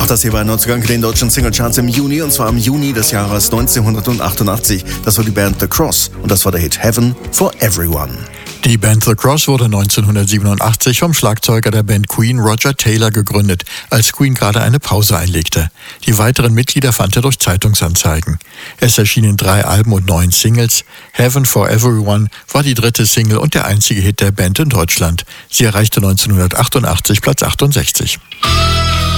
das hier war ein Neuzugang in den deutschen Singlecharts im Juni, und zwar im Juni des Jahres 1988. Das war die Band The Cross und das war der Hit Heaven for Everyone. Die Band The Cross wurde 1987 vom Schlagzeuger der Band Queen Roger Taylor gegründet, als Queen gerade eine Pause einlegte. Die weiteren Mitglieder fand er durch Zeitungsanzeigen. Es erschienen 3 Alben und 9 Singles. Heaven for Everyone war die 3. Single und der einzige Hit der Band in Deutschland. Sie erreichte 1988 Platz 68.